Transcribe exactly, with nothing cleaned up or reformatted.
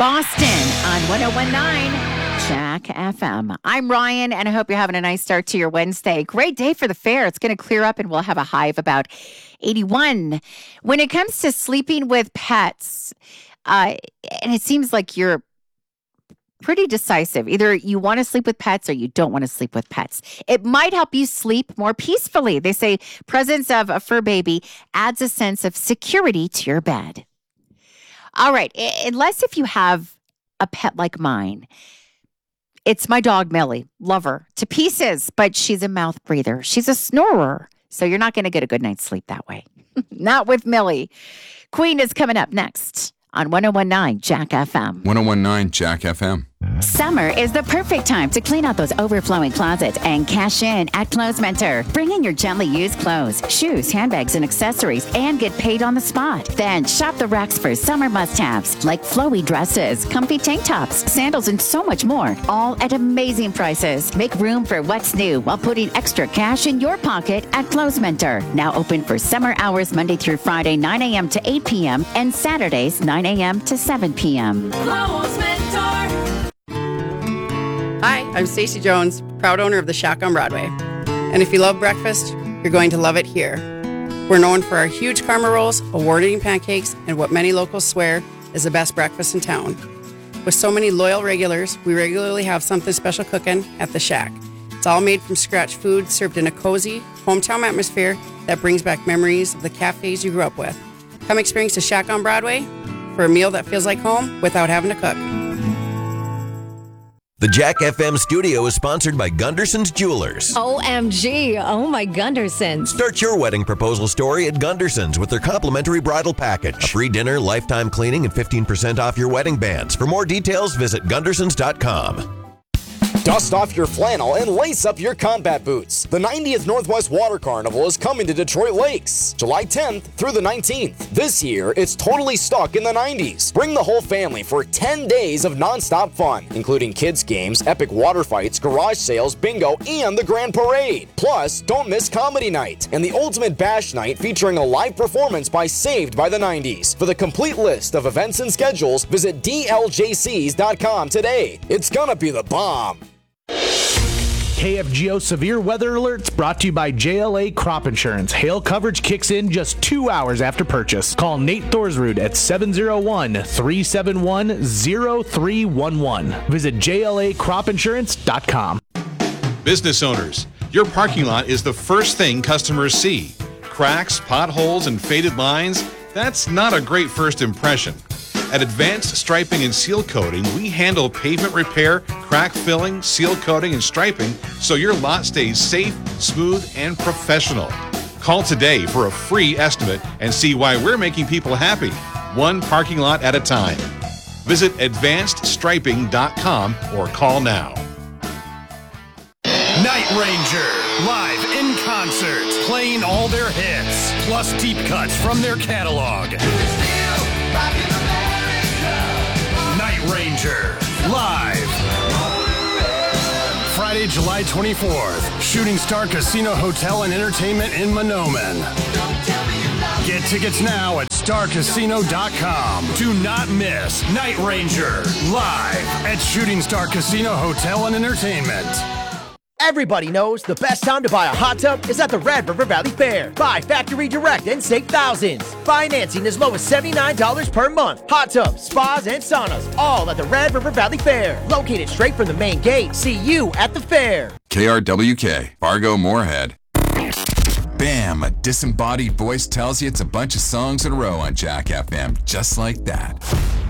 Boston on one oh one point nine Jack F M. I'm Ryan, and I hope you're having a nice start to your Wednesday. Great day for the fair. It's going to clear up, and we'll have a high of about eighty-one. When it comes to sleeping with pets, uh, and it seems like you're pretty decisive. Either you want to sleep with pets or you don't want to sleep with pets. It might help you sleep more peacefully. They say presence of a fur baby adds a sense of security to your bed. All right, unless if you have a pet like mine. It's my dog, Millie. Love her to pieces, but she's a mouth breather. She's a snorer, so you're not going to get a good night's sleep that way. Not with Millie. Queen is coming up next on one oh one point nine Jack F M. one oh one point nine Jack F M. Summer is the perfect time to clean out those overflowing closets and cash in at Clothes Mentor. Bring in your gently used clothes, shoes, handbags, and accessories, and get paid on the spot. Then shop the racks for summer must-haves like flowy dresses, comfy tank tops, sandals, and so much more, all at amazing prices. Make room for what's new while putting extra cash in your pocket at Clothes Mentor. Now open for summer hours Monday through Friday, nine a.m. to eight p.m. and Saturdays, nine a.m. to seven p.m. Clothes Mentor. Hi, I'm Stacey Jones, proud owner of the Shack on Broadway. And if you love breakfast, you're going to love it here. We're known for our huge karma rolls, award-winning pancakes, and what many locals swear is the best breakfast in town. With so many loyal regulars, we regularly have something special cooking at the Shack. It's all made from scratch food served in a cozy, hometown atmosphere that brings back memories of the cafes you grew up with. Come experience the Shack on Broadway for a meal that feels like home without having to cook. The Jack F M studio is sponsored by Gunderson's Jewelers. O M G, oh my Gundersons. Start your wedding proposal story at Gunderson's with their complimentary bridal package. A free dinner, lifetime cleaning, and fifteen percent off your wedding bands. For more details, visit Gundersons dot com. Dust off your flannel and lace up your combat boots. The ninetieth Northwest Water Carnival is coming to Detroit Lakes, July tenth through the nineteenth. This year, it's totally stuck in the nineties. Bring the whole family for ten days of nonstop fun, including kids' games, epic water fights, garage sales, bingo, and the grand parade. Plus, don't miss comedy night and the ultimate bash night featuring a live performance by Saved by the nineties. For the complete list of events and schedules, visit D L J Cs dot com today. It's gonna be the bomb. K F G O Severe Weather Alerts brought to you by J L A Crop Insurance. Hail coverage kicks in just two hours after purchase. Call Nate Thorsrud at seven oh one, three seven one, oh three one one. Visit J L A crop insurance dot com. Business owners, your parking lot is the first thing customers see. Cracks, potholes, and faded lines, that's not a great first impression. At Advanced Striping and Seal Coating, we handle pavement repair, crack filling, seal coating, and striping so your lot stays safe, smooth, and professional. Call today for a free estimate and see why we're making people happy, one parking lot at a time. Visit advanced striping dot com or call now. Night Ranger, live in concert, playing all their hits, plus deep cuts from their catalog. Night Ranger, live. Friday, July twenty-fourth, Shooting Star Casino Hotel and Entertainment in Monoman. Get tickets now at star casino dot com. Do not miss Night Ranger, live at Shooting Star Casino Hotel and Entertainment. Everybody knows the best time to buy a hot tub is at the Red River Valley Fair. Buy factory direct and save thousands. Financing as low as seventy-nine dollars per month. Hot tubs, spas, and saunas, all at the Red River Valley Fair. Located straight from the main gate. See you at the fair. K R W K, Fargo Moorhead. Bam! A disembodied voice tells you it's a bunch of songs in a row on Jack F M, just like that.